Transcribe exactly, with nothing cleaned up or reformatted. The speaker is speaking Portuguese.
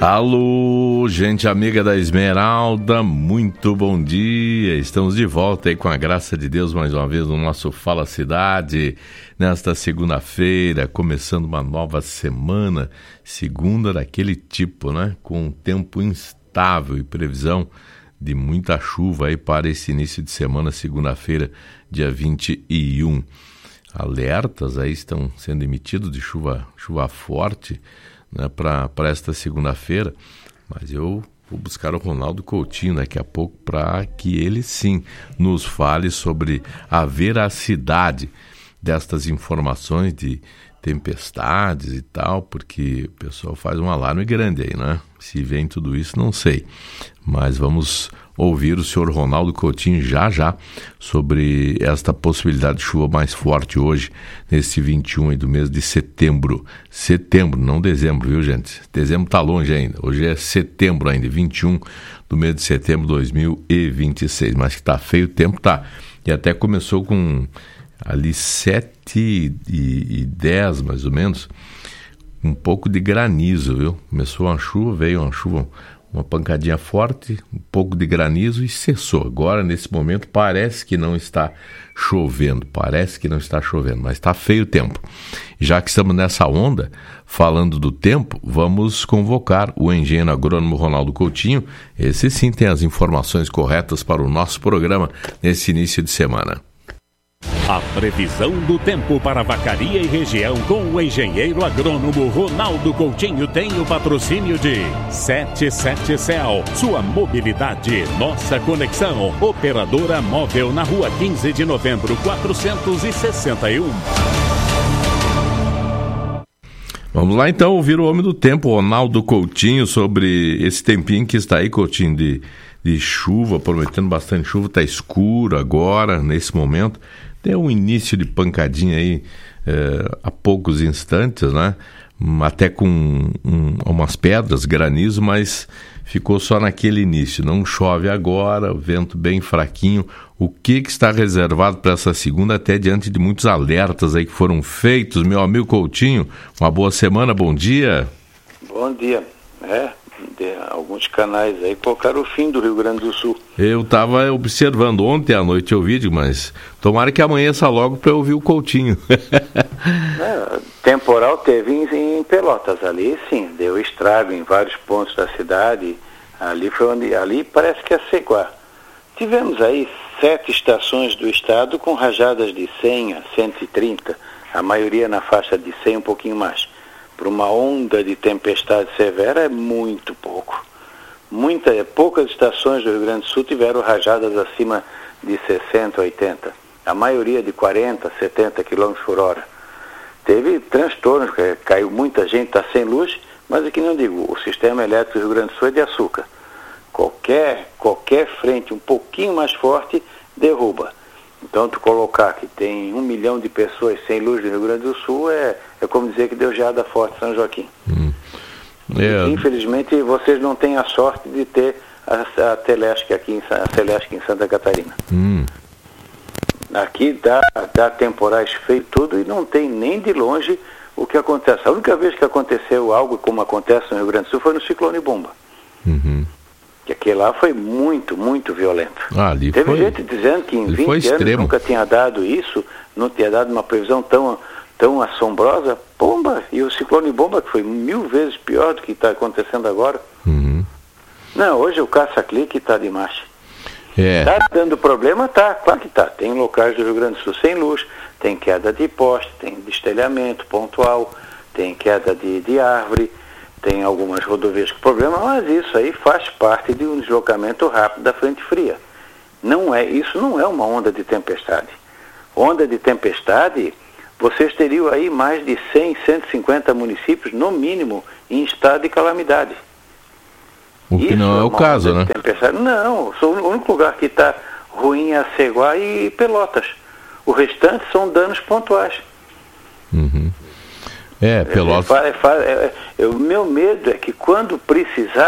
Alô, gente amiga da Esmeralda, muito bom dia. Estamos de volta aí com a graça de Deus mais uma vez no nosso Fala Cidade, nesta segunda-feira, começando uma nova semana, segunda daquele tipo, né? Com um tempo instável e previsão de muita chuva aí para esse início de semana, segunda-feira, dia vinte e um. Alertas aí estão sendo emitidos de chuva, chuva forte, né, para esta segunda-feira, mas eu vou buscar o Ronaldo Coutinho daqui a pouco para que ele sim nos fale sobre a veracidade destas informações de tempestades e tal, porque o pessoal faz um alarme grande aí, né? Se vem tudo isso, não sei, mas vamos ouvir o senhor Ronaldo Coutinho já já sobre esta possibilidade de chuva mais forte hoje, nesse vinte e um aí do mês de setembro. Setembro, não dezembro, viu, gente? Dezembro tá longe ainda. Hoje é setembro ainda, vinte e um do mês de setembro de dois mil e vinte e seis. Mas que tá feio o tempo, tá. E até começou com ali sete e dez, mais ou menos, um pouco de granizo, viu? Começou uma chuva, veio uma chuva, uma pancadinha forte, um pouco de granizo e cessou. Agora, nesse momento, parece que não está chovendo, parece que não está chovendo, mas está feio o tempo. Já que estamos nessa onda, falando do tempo, vamos convocar o engenheiro agrônomo Ronaldo Coutinho. Esse sim tem as informações corretas para o nosso programa nesse início de semana. A previsão do tempo para Vacaria e região com o engenheiro agrônomo Ronaldo Coutinho tem o patrocínio de setenta e sete Cell, sua mobilidade, nossa conexão. Operadora móvel na rua quinze de novembro, quatrocentos e sessenta e um. Vamos lá então ouvir o homem do tempo, Ronaldo Coutinho, sobre esse tempinho que está aí, Coutinho, de, de chuva, prometendo bastante chuva. Está escuro agora, nesse momento. Tem um início de pancadinha aí é, há poucos instantes, né? Até com um, umas pedras, granizo, mas ficou só naquele início. Não chove agora, o vento bem fraquinho. O que, que está reservado para essa segunda, até diante de muitos alertas aí que foram feitos? Meu amigo Coutinho, uma boa semana, bom dia. Bom dia. É, alguns canais aí colocaram o fim do Rio Grande do Sul. Eu estava observando ontem à noite o vídeo, mas tomara que amanheça logo para eu ouvir o Coutinho. É, temporal teve em, em Pelotas, ali sim, deu estrago em vários pontos da cidade. Ali foi onde, ali parece que é Ceguá. Tivemos aí sete estações do estado com rajadas de cem a cento e trinta, a maioria na faixa de cem, um pouquinho mais. Para uma onda de tempestade severa é muito pouco. Muita, poucas estações do Rio Grande do Sul tiveram rajadas acima de sessenta, oitenta. A maioria de quarenta, setenta quilômetros por hora. Teve transtornos, caiu muita gente, está sem luz, mas aqui não digo, o sistema elétrico do Rio Grande do Sul é de açúcar. Qualquer, qualquer frente um pouquinho mais forte derruba. Então, tu colocar que tem um milhão de pessoas sem luz no Rio Grande do Sul é, é como dizer que deu geada forte São Joaquim. Hum. É. Infelizmente, vocês não têm a sorte de ter a, a Telesc aqui em, a Telesc em Santa Catarina. Hum. Aqui dá, dá temporais feios tudo e não tem nem de longe o que acontece. A única vez que aconteceu algo como acontece no Rio Grande do Sul foi no ciclone Bomba. Uhum. Que aquele lá foi muito, muito violento. Ah, ali Teve foi, gente dizendo que em vinte anos nunca tinha dado isso, não tinha dado uma previsão tão, tão assombrosa. Bomba! E o ciclone Bomba, que foi mil vezes pior do que está acontecendo agora. Uhum. Não, hoje o caça-clique está de marcha. Está é. dando problema? Tá, claro que tá. Tem locais do Rio Grande do Sul sem luz, tem queda de poste, tem destelhamento pontual, tem queda de, de árvore, tem algumas rodovias com problema, mas isso aí faz parte de um deslocamento rápido da frente fria. Não é, isso não é uma onda de tempestade. Onda de tempestade, vocês teriam aí mais de cem, cento e cinquenta municípios, no mínimo, em estado de calamidade. O que isso não é, é o caso, né? Não, o único lugar que está ruim é Ceguá e Pelotas. O restante são danos pontuais. Uhum. É, Pelotas... É, é, é, é, o meu medo é que quando precisar